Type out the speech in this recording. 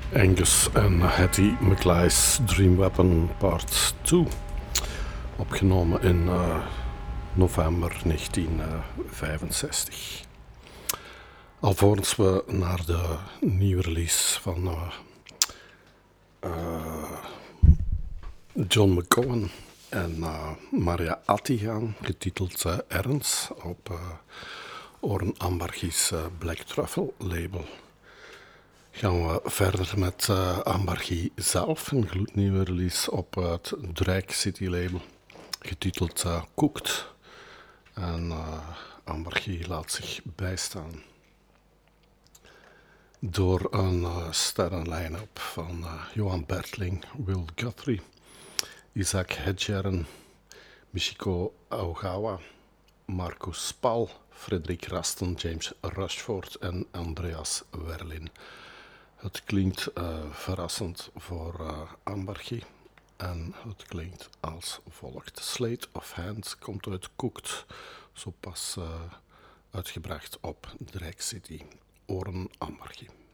Angus en Hattie McLeigh's Dream Weapon Part 2. Opgenomen in november 1965. Alvorens we naar de nieuwe release van John McGowan en Maria Atti gaan, getiteld Ernst, op Oren Ambarchi's Black Truffle label. Gaan we verder met Ambarchi zelf, een gloednieuwe release op het Drag City label, getiteld Cooked. En Ambarchi laat zich bijstaan door een sterren-line-up van Johan Bertling, Will Guthrie, Isaac Hedgeren, Michiko Ogawa, Marcus Spal, Frederik Rasten, James Rushford en Andreas Werlin. Het klinkt verrassend voor Ambarchi en het klinkt als volgt. Slate of Hand komt uit Cooked, zo pas uitgebracht op Drag City. Oren Ambarchi.